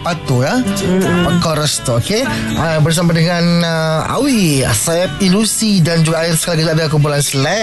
Patu ya. Chorus tu. Okay, bersama dengan Awi, Saib, Ilusi dan juga Air. Sekali lagi ada kumpulan Slam.